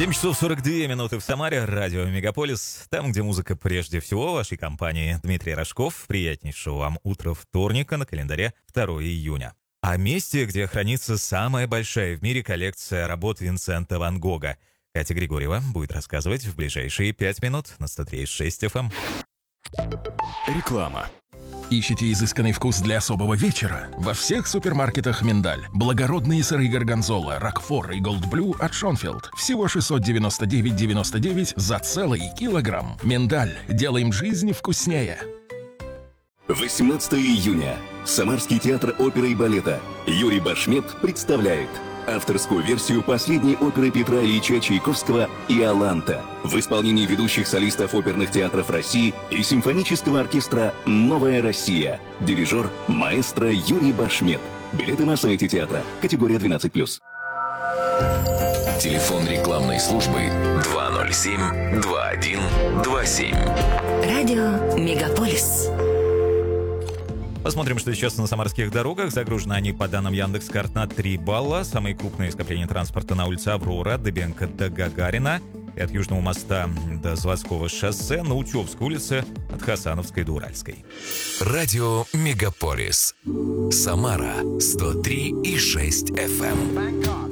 7 часов 42 минуты в Самаре, радио «Мегаполис». Там, где музыка прежде всего, в вашей компании Дмитрий Рожков. Приятнейшего вам утра вторника, на календаре 2 июня. О месте, где хранится самая большая в мире коллекция работ Винсента Ван Гога, Катя Григорьева будет рассказывать в ближайшие 5 минут на 103.6 FM. Реклама. Ищете изысканный вкус для особого вечера? Во всех супермаркетах «Миндаль». Благородные сыры горгонзола, рокфор и голдблю от Шонфелд. Всего 699,99 за целый килограмм. «Миндаль». Делаем жизнь вкуснее. 18 июня. Самарский театр оперы и балета Юрий Башмет представляет авторскую версию последней оперы Петра Ильича Чайковского «Иоланта» в исполнении ведущих солистов оперных театров России и симфонического оркестра «Новая Россия». Дирижер маэстро Юрий Башмет. Билеты на сайте театра. Категория 12+. Телефон рекламной службы 207-2127. Радио «Мегаполис». Посмотрим, что сейчас на самарских дорогах. Загружены они, по данным Яндекс.Карт, на 3 балла. Самые крупные скопления транспорта на улице Аврора, Дыбенко до Гагарина, и от Южного моста до Заводского шоссе, на Утевской улице от Хасановской до Уральской. Радио «Мегаполис». Самара 103,6 FM.